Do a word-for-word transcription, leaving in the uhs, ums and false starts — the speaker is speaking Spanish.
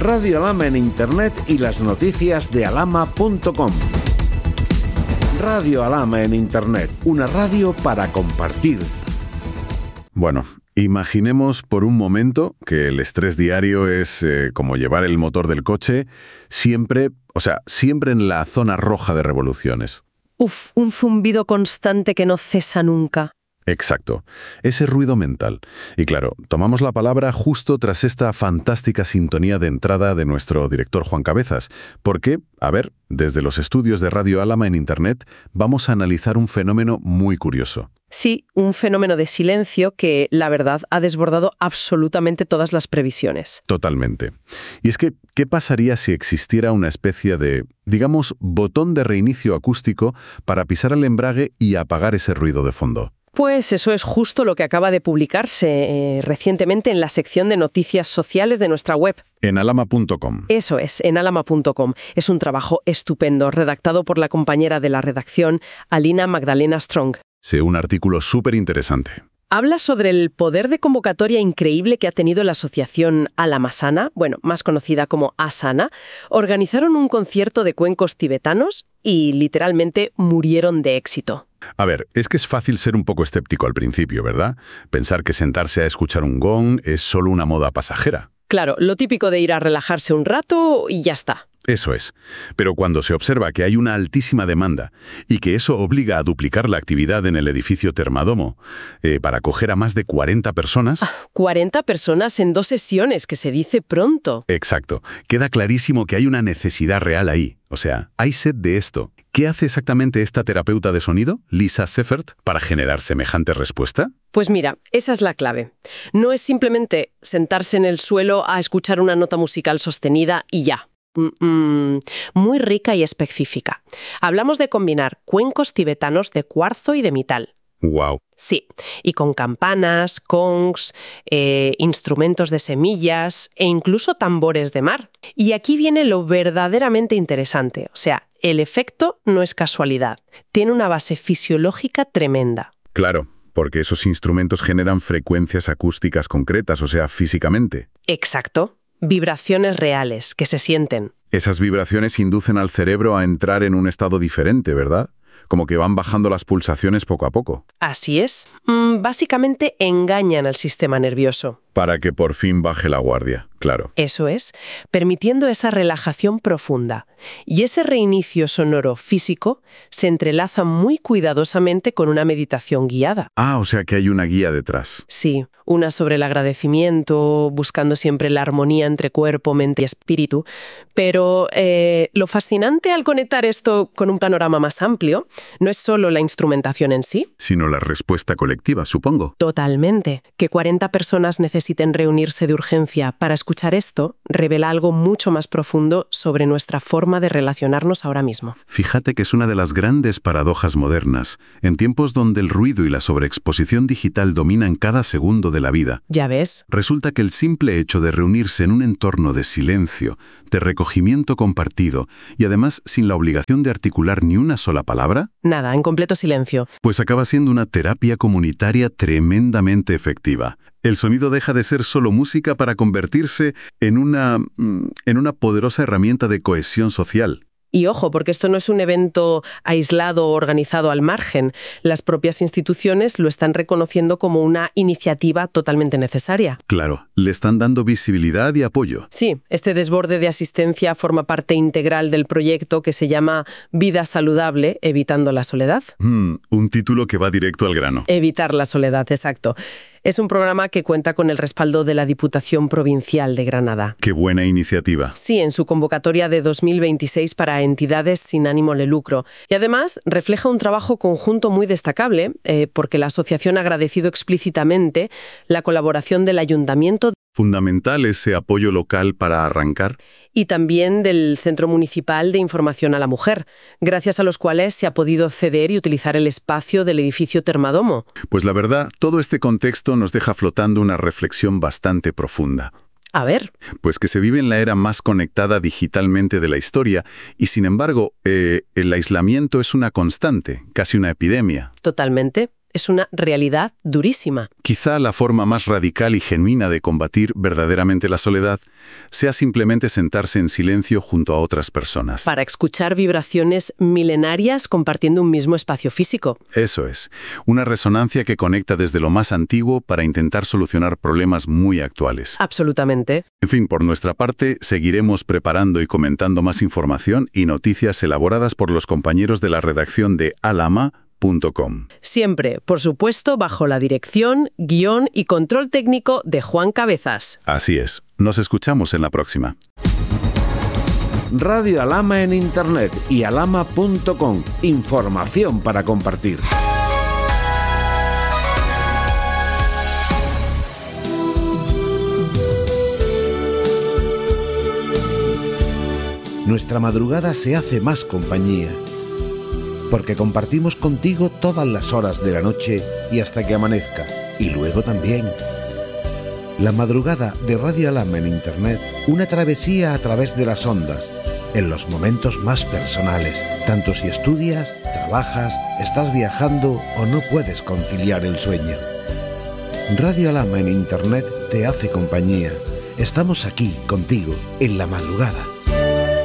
Radio Alhama en Internet y las noticias de alhama punto com. Radio Alhama en Internet, una radio para compartir. Bueno, imaginemos por un momento que el estrés diario es eh, como llevar el motor del coche siempre, o sea, siempre en la zona roja de revoluciones. Uf, un zumbido constante que no cesa nunca. Exacto, ese ruido mental. Y claro, tomamos la palabra justo tras esta fantástica sintonía de entrada de nuestro director Juan Cabezas, porque, a ver, desde los estudios de Radio Alhama en Internet vamos a analizar un fenómeno muy curioso. Sí, un fenómeno de silencio que, la verdad, ha desbordado absolutamente todas las previsiones. Totalmente. Y es que, ¿qué pasaría si existiera una especie de, digamos, botón de reinicio acústico para pisar el embrague y apagar ese ruido de fondo? Pues eso es justo lo que acaba de publicarse eh, recientemente en la sección de noticias sociales de nuestra web. En alhama punto com. Eso es, en alhama punto com. Es un trabajo estupendo, redactado por la compañera de la redacción, Alina Magdalena Strong. Sí, un artículo súper interesante. Habla sobre el poder de convocatoria increíble que ha tenido la asociación Alhamasana, bueno, más conocida como Asana. Organizaron un concierto de cuencos tibetanos y literalmente murieron de éxito. A ver, es que es fácil ser un poco escéptico al principio, ¿verdad? Pensar que sentarse a escuchar un gong es solo una moda pasajera. Claro, lo típico de ir a relajarse un rato y ya está. Eso es. Pero cuando se observa que hay una altísima demanda y que eso obliga a duplicar la actividad en el edificio Termadomo eh, para acoger a más de cuarenta personas... Ah, cuarenta personas en dos sesiones, que se dice pronto. Exacto. Queda clarísimo que hay una necesidad real ahí. O sea, hay sed de esto. ¿Qué hace exactamente esta terapeuta de sonido, Lisa Seffert, para generar semejante respuesta? Pues mira, esa es la clave. No es simplemente sentarse en el suelo a escuchar una nota musical sostenida y ya. Mm, muy rica y específica. Hablamos de combinar cuencos tibetanos de cuarzo y de metal. ¡Wow! Sí, y con campanas, gongs, eh, instrumentos de semillas e incluso tambores de mar. Y aquí viene lo verdaderamente interesante. O sea, el efecto no es casualidad. Tiene una base fisiológica tremenda. Claro, porque esos instrumentos generan frecuencias acústicas concretas, o sea, físicamente. Exacto. Vibraciones reales, que se sienten. Esas vibraciones inducen al cerebro a entrar en un estado diferente, ¿verdad? Como que van bajando las pulsaciones poco a poco. Así es. Mm, básicamente engañan al sistema nervioso. Para que por fin baje la guardia, claro. Eso es, permitiendo esa relajación profunda. Y ese reinicio sonoro físico se entrelaza muy cuidadosamente con una meditación guiada. Ah, o sea que hay una guía detrás. Sí, una sobre el agradecimiento, buscando siempre la armonía entre cuerpo, mente y espíritu. Pero eh, lo fascinante al conectar esto con un panorama más amplio no es solo la instrumentación en sí, sino la respuesta colectiva, supongo. Totalmente. Que cuarenta personas necesiten reunirse de urgencia para escuchar esto revela algo mucho más profundo sobre nuestra forma de relacionarnos ahora mismo. Fíjate que es una de las grandes paradojas modernas, en tiempos donde el ruido y la sobreexposición digital dominan cada segundo de la vida. ¿Ya ves? Resulta que el simple hecho de reunirse en un entorno de silencio, de recogimiento compartido y además sin la obligación de articular ni una sola palabra... Nada, en completo silencio. Pues acaba siendo una terapia comunitaria tremendamente efectiva. El sonido deja de ser solo música para convertirse en una, en una poderosa herramienta de cohesión social. Y ojo, porque esto no es un evento aislado o organizado al margen. Las propias instituciones lo están reconociendo como una iniciativa totalmente necesaria. Claro, le están dando visibilidad y apoyo. Sí, este desborde de asistencia forma parte integral del proyecto que se llama Vida Saludable, Evitando la Soledad. Mm, un título que va directo al grano. Evitar la soledad, exacto. Es un programa que cuenta con el respaldo de la Diputación Provincial de Granada. ¡Qué buena iniciativa! Sí, en su convocatoria de dos mil veintiséis para entidades sin ánimo de lucro. Y además refleja un trabajo conjunto muy destacable, eh, porque la asociación ha agradecido explícitamente la colaboración del Ayuntamiento. Fundamental ese apoyo local para arrancar. Y también del Centro Municipal de Información a la Mujer, gracias a los cuales se ha podido ceder y utilizar el espacio del edificio Termadomo. Pues la verdad, todo este contexto nos deja flotando una reflexión bastante profunda. A ver. Pues que se vive en la era más conectada digitalmente de la historia y, sin embargo, eh, el aislamiento es una constante, casi una epidemia. Totalmente. Es una realidad durísima. Quizá la forma más radical y genuina de combatir verdaderamente la soledad sea simplemente sentarse en silencio junto a otras personas. Para escuchar vibraciones milenarias compartiendo un mismo espacio físico. Eso es, una resonancia que conecta desde lo más antiguo para intentar solucionar problemas muy actuales. Absolutamente. En fin, por nuestra parte, seguiremos preparando y comentando más información y noticias elaboradas por los compañeros de la redacción de alama punto com. Siempre, por supuesto, bajo la dirección, guión y control técnico de Juan Cabezas. Así es. Nos escuchamos en la próxima. Radio Alama en Internet y alama punto com. Información para compartir. Nuestra madrugada se hace más compañía, porque compartimos contigo todas las horas de la noche y hasta que amanezca, y luego también. La madrugada de Radio Alama en Internet, una travesía a través de las ondas, en los momentos más personales, tanto si estudias, trabajas, estás viajando o no puedes conciliar el sueño. Radio Alama en Internet te hace compañía. Estamos aquí contigo en la madrugada.